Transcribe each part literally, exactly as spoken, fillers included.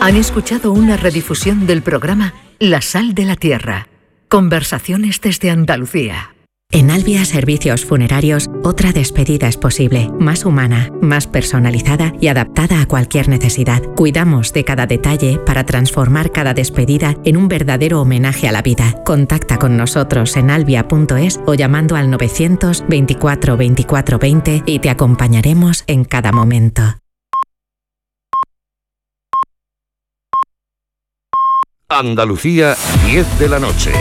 Han escuchado una redifusión del programa La Sal de la Tierra. Conversaciones desde Andalucía. En Albia Servicios Funerarios, otra despedida es posible, más humana, más personalizada y adaptada a cualquier necesidad. Cuidamos de cada detalle para transformar cada despedida en un verdadero homenaje a la vida. Contacta con nosotros en albia punto es o llamando al novecientos veinticuatro veinticuatro veinte y te acompañaremos en cada momento. Andalucía, diez de la noche.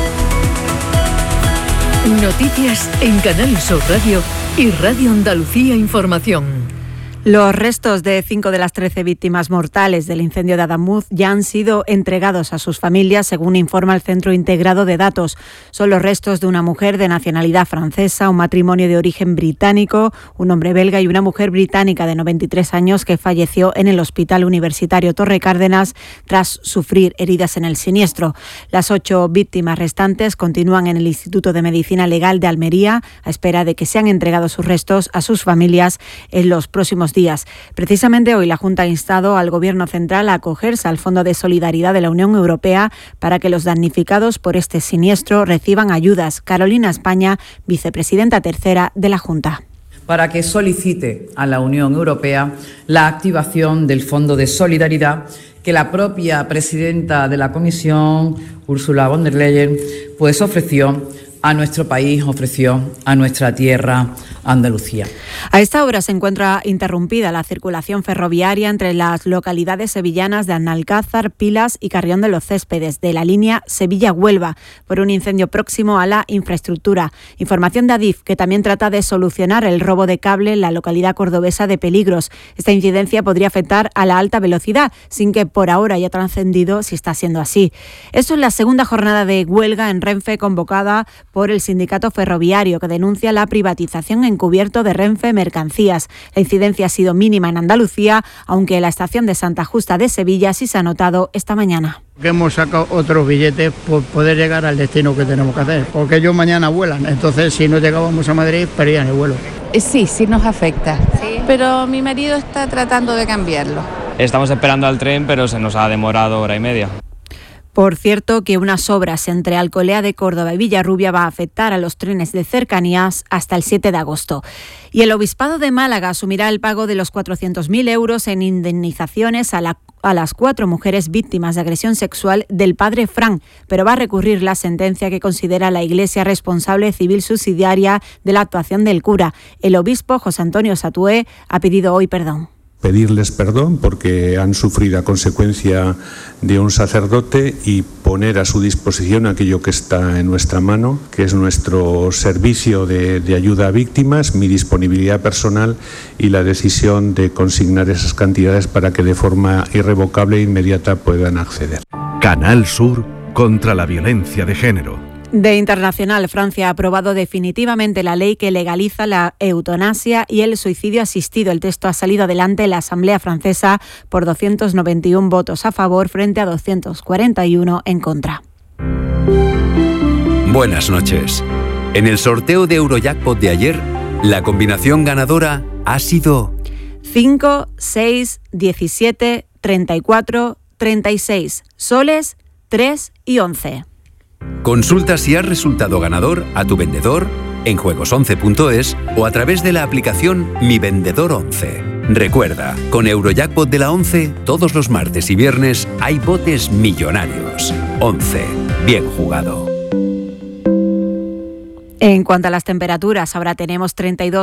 Noticias en Canal Sur Radio y Radio Andalucía Información. Los restos de cinco de las trece víctimas mortales del incendio de Adamuz ya han sido entregados a sus familias, según informa el Centro Integrado de Datos. Son los restos de una mujer de nacionalidad francesa, un matrimonio de origen británico, un hombre belga y una mujer británica de noventa y tres años que falleció en el Hospital Universitario Torre Cárdenas tras sufrir heridas en el siniestro. Las ocho víctimas restantes continúan en el Instituto de Medicina Legal de Almería a espera de que sean entregados sus restos a sus familias en los próximos días. Precisamente hoy la Junta ha instado al Gobierno central a acogerse al Fondo de Solidaridad de la Unión Europea para que los damnificados por este siniestro reciban ayudas. Carolina España, vicepresidenta tercera de la Junta. Para que solicite a la Unión Europea la activación del Fondo de Solidaridad que la propia presidenta de la Comisión, Ursula von der Leyen, pues ofreció a nuestro país, ofreció a nuestra tierra, Andalucía. A esta hora se encuentra interrumpida la circulación ferroviaria entre las localidades sevillanas de Analcázar, Pilas y Carrión de los Céspedes, de la línea Sevilla-Huelva, por un incendio próximo a la infraestructura. Información de Adif, que también trata de solucionar el robo de cable en la localidad cordobesa de Peligros. Esta incidencia podría afectar a la alta velocidad, sin que por ahora haya trascendido si está siendo así. Esto es la segunda jornada de huelga en Renfe convocada por el sindicato ferroviario, que denuncia la privatización encubierto de Renfe Mercancías. La incidencia ha sido mínima en Andalucía, aunque en la estación de Santa Justa de Sevilla sí se ha notado esta mañana. Hemos sacado otros billetes por poder llegar al destino que tenemos que hacer, porque ellos mañana vuelan, entonces si no llegábamos a Madrid perdían el vuelo. Sí, sí nos afecta, ¿sí? Pero mi marido está tratando de cambiarlo. Estamos esperando al tren, pero se nos ha demorado hora y media. Por cierto, que unas obras entre Alcolea de Córdoba y Villarrubia va a afectar a los trenes de cercanías hasta el siete de agosto. Y el Obispado de Málaga asumirá el pago de los cuatrocientos mil euros en indemnizaciones a, la, a las cuatro mujeres víctimas de agresión sexual del padre Fran, pero va a recurrir la sentencia que considera la Iglesia responsable civil subsidiaria de la actuación del cura. El obispo José Antonio Satué ha pedido hoy perdón. Pedirles perdón porque han sufrido a consecuencia de un sacerdote y poner a su disposición aquello que está en nuestra mano, que es nuestro servicio de, de ayuda a víctimas, mi disponibilidad personal y la decisión de consignar esas cantidades para que de forma irrevocable e inmediata puedan acceder. Canal Sur contra la violencia de género. De internacional, Francia ha aprobado definitivamente la ley que legaliza la eutanasia y el suicidio asistido. El texto ha salido adelante en la Asamblea francesa por doscientos noventa y uno votos a favor frente a doscientos cuarenta y uno en contra. Buenas noches. En el sorteo de Eurojackpot de ayer, la combinación ganadora ha sido cinco, seis, diecisiete, treinta y cuatro, treinta y seis, soles, tres y once. Consulta si has resultado ganador a tu vendedor en juegos once punto es o a través de la aplicación Mi Vendedor once. Recuerda, con Eurojackpot de la once, todos los martes y viernes hay botes millonarios. once. Bien jugado. En cuanto a las temperaturas, ahora tenemos treinta y dos